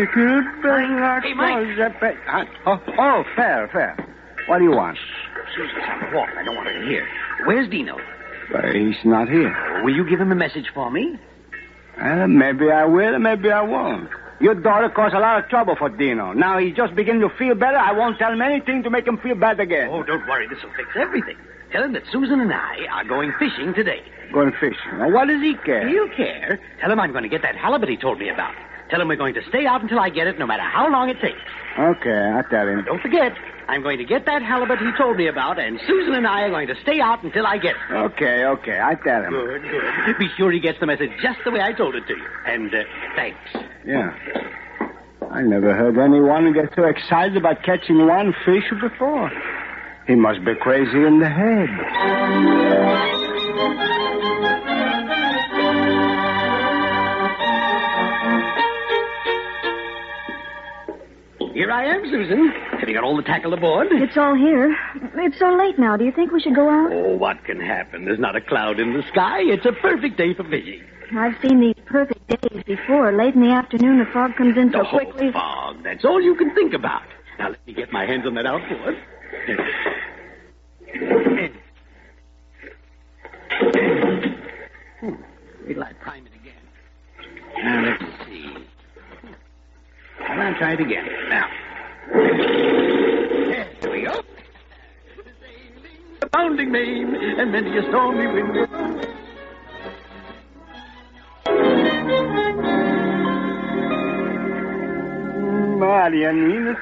Hey, Mike. Oh, fair. What do you want? Susan's on the walk. I don't want her to hear. Where's Dino? He's not here. Will you give him a message for me? Maybe I will, maybe I won't. Your daughter caused a lot of trouble for Dino. Now he's just beginning to feel better. I won't tell him anything to make him feel bad again. Oh, don't worry. This will fix everything. Tell him that Susan and I are going fishing today. Going fishing? Now, what does he care? He'll care. Tell him I'm going to get that halibut he told me about. Tell him we're going to stay out until I get it, no matter how long it takes. Okay, I'll tell him. Don't forget, I'm going to get that halibut he told me about, and Susan and I are going to stay out until I get it. Okay, I'll tell him. Good. Be sure he gets the message just the way I told it to you. And thanks. Yeah. I never heard anyone get so excited about catching one fish before. He must be crazy in the head. Here I am, Susan. Have you got all the tackle aboard? It's all here. It's so late now. Do you think we should go out? Oh, what can happen? There's not a cloud in the sky. It's a perfect day for fishing. I've seen these perfect days before. Late in the afternoon, the fog comes in so quickly. Oh, fog. That's all you can think about. Now, let me get my hands on that outboard. Wait till I prime it again. Now, let's see. I'll try it again. Now. There we go. A pounding main and many a stormy wind. Marianina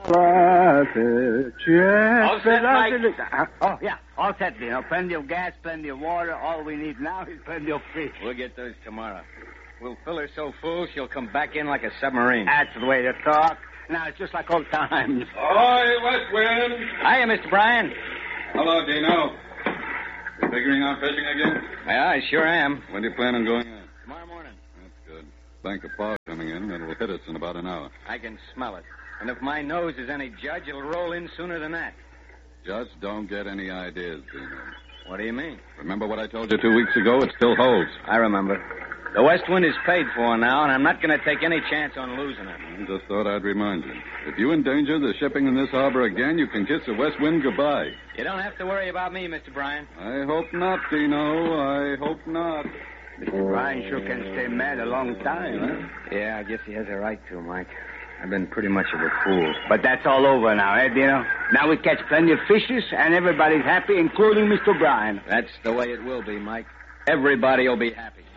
All set, Mike. Oh, yeah. All set, Dino. Plenty of gas, plenty of water. All we need now is plenty of fish. We'll get those tomorrow. We'll fill her so full she'll come back in like a submarine. That's the way to talk. Now, it's just like old times. Ahoy, West Wind. Hiya, Mr. Bryan. Hello, Dino. You figuring on fishing again? Yeah, I sure am. When do you plan on going in? Tomorrow morning. That's good. Bank of fog coming in, and it'll hit us in about an hour. I can smell it. And if my nose is any judge, it'll roll in sooner than that. Just don't get any ideas, Dino. What do you mean? Remember what I told you 2 weeks ago? It still holds. I remember. The West Wind is paid for now, and I'm not going to take any chance on losing it. I just thought I'd remind you. If you endanger the shipping in this harbor again, you can kiss the West Wind goodbye. You don't have to worry about me, Mr. Bryan. I hope not, Dino. I hope not. Mr. Bryan sure can stay mad a long time, huh? Yeah, I guess he has a right to, Mike. I've been pretty much of a fool. But that's all over now, eh, Dino? Now we catch plenty of fishes, and everybody's happy, including Mr. Bryan. That's the way it will be, Mike. Everybody will be happy.